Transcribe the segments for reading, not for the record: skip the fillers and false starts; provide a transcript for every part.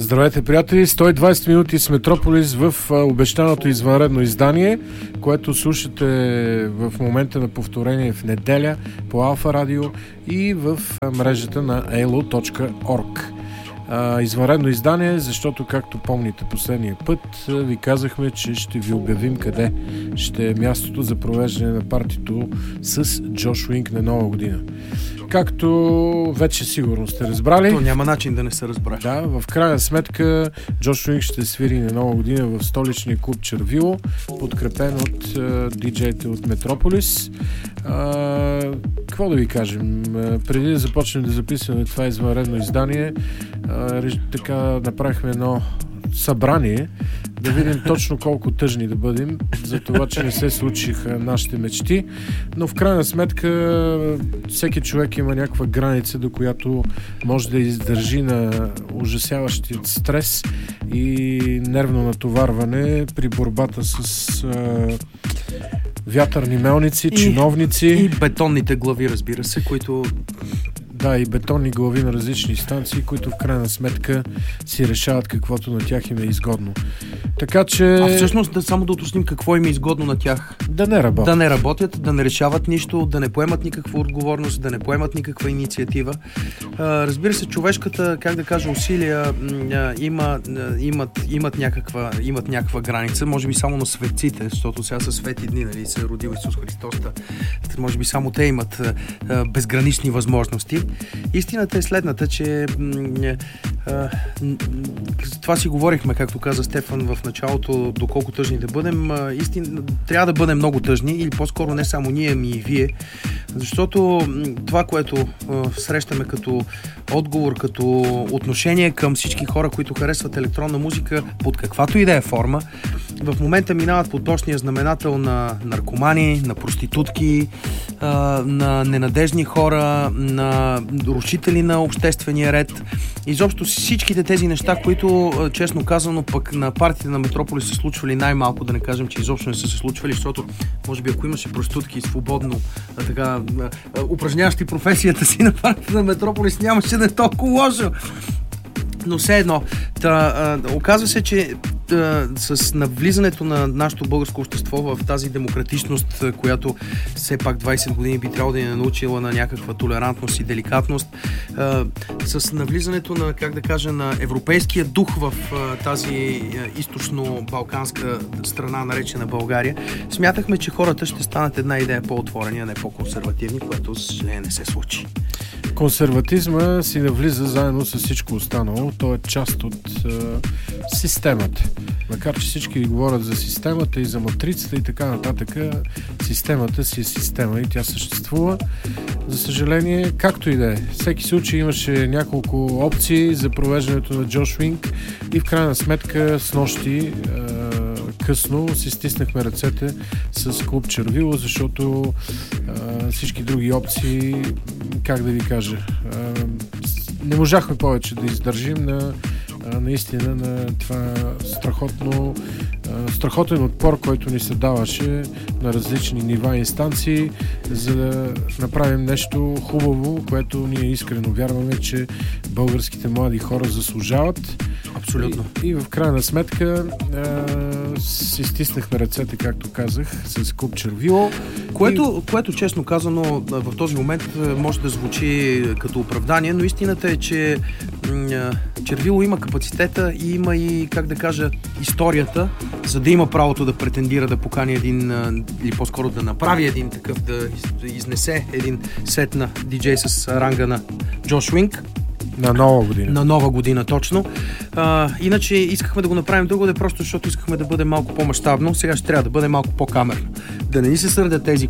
Здравейте, приятели! 120 минути с Метрополис в обещаното извънредно издание, което слушате в момента на повторение в неделя по Алфа Радио и в мрежата на elo.org. Извънредно издание, защото, както помните последния път, ви казахме, че ще ви обявим къде ще е мястото за провеждане на партито с Джош Уинк на Нова година. Както вече сигурно сте разбрали. То няма начин да не се разбрали. Да, в крайна сметка Джош Уинк ще свири на Нова година в столичния клуб Червило, подкрепен от диджеите от Метрополис. Какво да ви кажем? Преди да започнем да записваме това извънредно издание, така направихме едно събрание, да видим точно колко тъжни да бъдем за това, че не се случиха нашите мечти, но в крайна сметка всеки човек има някаква граница, до която може да издържи на ужасяващият стрес и нервно натоварване при борбата с вятърни мелници, чиновници. И бетонните глави, разбира се, които... Да, и бетонни глави на различни инстанции, които в крайна сметка си решават каквото на тях им е изгодно. Така че... всъщност, само да уточним какво им е изгодно на тях. Да не работят. Да не работят, да не решават нищо, да не поемат никаква отговорност, да не поемат никаква инициатива. Разбира се, човешката, как да кажа, усилия имат някаква граница. Може би само на светците, защото сега са свети дни, нали, се е родил Исус Христос. Може би само те имат безгранични възможности. Истината е следната, че това си говорихме, както каза Стефан в началото, доколко тъжни да бъдем. Трябва да бъдем много тъжни, или по-скоро не само ние, ами и вие, защото това, което срещаме като отговор, като отношение към всички хора, които харесват електронна музика, под каквато и да е форма, в момента минават под точния знаменател на наркомани, на проститутки, на ненадежни хора, на рушители на обществения ред. Изобщо всичките тези неща, които, честно казано, пък на партиите на Метрополис се случвали най-малко, да не кажем, че изобщо не са се случвали, защото, може би, ако имаше проститутки свободно упражняващи професията си на партиите на Метрополис, нямаше да е толкова лошо. Но все едно, оказва се, че с навлизането на нашето българско общество в тази демократичност, която все пак 20 години би трябвало да ни е научила на някаква толерантност и деликатност, с навлизането на, как да кажа, на европейския дух в тази източно-балканска страна, наречена България, смятахме, че хората ще станат една идея по-отворени, а не по-консервативни, което, за съжаление, не се случи. Консерватизма си навлиза заедно с всичко останало. То е част от системата. Макар че всички говорят за системата и за матрицата и така нататък, системата си е система и тя съществува. За съжаление, както и да е. Всеки случай имаше няколко опции за провеждането на Джош Уинк и в крайна сметка снощи късно си стиснахме ръцете с клуб Червило, защото всички други опции, как да ви кажа, не можахме повече да издържим наистина на това страхотен отпор, който ни се даваше на различни нива и инстанции, за да направим нещо хубаво, което ние искрено вярваме, че българските млади хора заслужават. Абсолютно. И в крайна сметка си стиснахме ръцете, както казах, с клуб Червило. Което, честно казано, в този момент може да звучи като оправдание, но истината е, че Червило има капацитета и има и, как да кажа, историята, за да има правото да претендира да покани един, или по-скоро да направи един такъв, да изнесе един сет на диджей с ранга на Джош Уинк. На Нова година. На Нова година, точно. Иначе искахме да го направим друго, просто защото искахме да бъде малко по-мащабно. Сега ще трябва да бъде малко по-камерно. Да не ни се сърдят тези,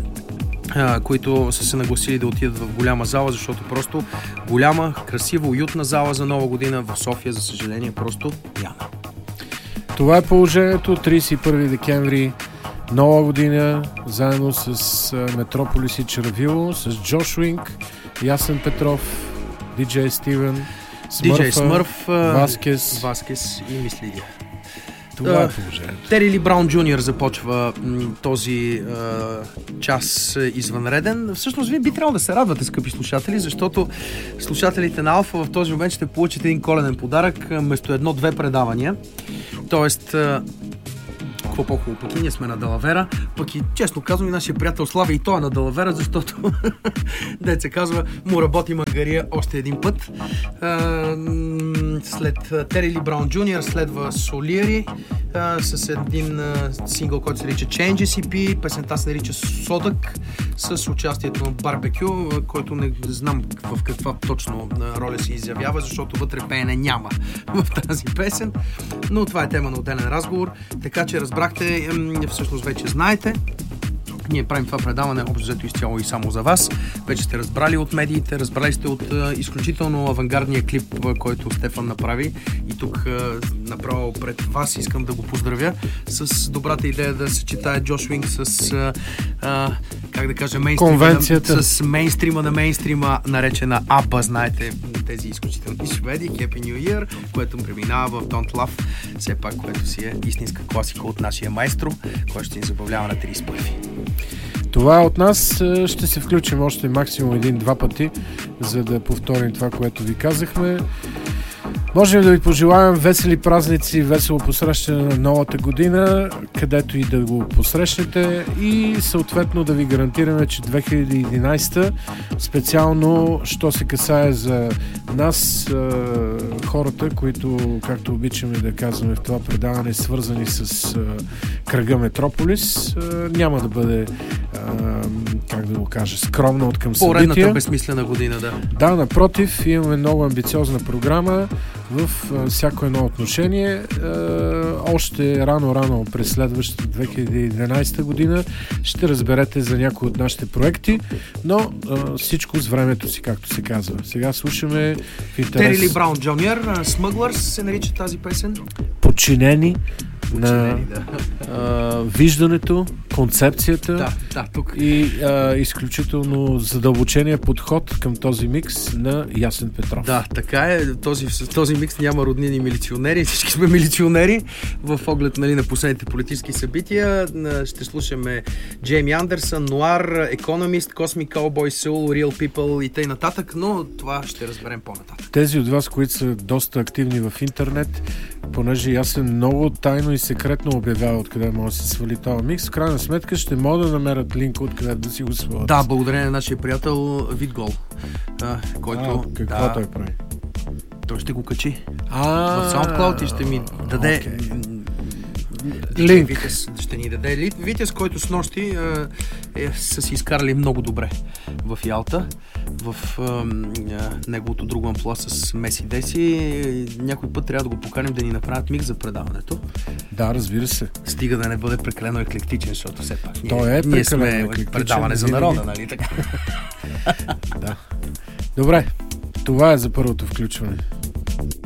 които са се нагласили да отидат в голяма зала, защото просто голяма, красива, уютна зала за Нова година в София, за съжаление, просто няма. Това е положението. 31 декември, Нова година, заедно с Метрополис и Червило, с Джош Уинк, Ясен Петров, диджей Стивен, Смърф, Васкес и Мис Лидия. Това е положението. Тери Ли Браун Джуниор започва този час извънреден. Всъщност, вие би трябвало да се радвате, скъпи слушатели, защото слушателите на Алфа в този момент ще получите един коленен подарък вместо 1-2 предавания. Тоест, какво по-хубаво, пък и ние сме на Далавера, пък и честно казвам и нашия приятел Слави и той е на Далавера, защото деца казва, му работи магария още един път. След Тери Ли Браун Джуниор следва Солиери с един сингъл, който се нарича Changes EP, песента се нарича Содък с участието на Барбекю, който не знам в каква точно роля се изявява, защото вътре пеене няма в тази песен, но това е тема на отделен разговор, така че разбрахте, всъщност вече знаете. Ние правим това предаване общо взето изцяло и само за вас. Вече сте разбрали от медиите, разбрали сте от изключително авангардния клип, който Стефан направи. И тук направо пред вас искам да го поздравя с добрата идея да съчетае Джош Уинг с как да кажа, конвенцията. С мейнстрима на мейнстрима, наречена АББА, знаете, тези изключителни шведи, Happy New Year, което преминава в Don't Love, все пак, което си е истинска класика от нашия майстро, който ще ни забавлява на 31. Това от нас. Ще се включим още максимум 1-2 пъти, за да повторим това, което ви казахме. Можем да ви пожелаем весели празници, весело посрещане на новата година, където и да го посрещнете, и съответно да ви гарантираме, че 2011 специално, що се касае за нас, хората, които, както обичаме да казваме в това предаване, свързани с кръга Метрополис, няма да бъде, как да го кажа, скромна от към събития. Поредната безсмислена година, да. Да, напротив, имаме много амбициозна програма в всяко едно отношение. Още рано през следващата 2011 година ще разберете за някои от нашите проекти, но всичко с времето си, както се казва. Сега слушаме в интерес... Тери Ли Браун Джуниор, Smugglers се нарича тази песен. Подчинени на виждането, концепцията тук. И изключително задълбочения подход към този микс на Ясен Петров. Да, така е. Този микс няма роднини милиционери. Всички сме милиционери в оглед, нали, на последните политически събития. Ще слушаме Джейми Андерсън, Нуар, Economist, Cosmic Cowboy, Soul, Real People и т.н. нататък, но това ще разберем по-нататък. Тези от вас, които са доста активни в интернет, понеже Ясен много тайно и секретно обявява откъде може да се свали този микс, в крайна сметка ще могат да намерят линк откъде да си го свалят. Да, благодарение на нашия приятел Витгол, който... Какво той прави? Той ще го качи в SoundCloud и ще ми даде линк. Ще ни даде Витес, който с нощи са си изкарали много добре в Ялта, в неговото друго амплоа с Меси Деси. Някой път трябва да го поканим да ни направят микс за предаването. Да, разбира се. Стига да не бъде прекалено еклектичен, защото все пак ние сме предаване за народа, нали така? Да. Добре, това е за първото включване.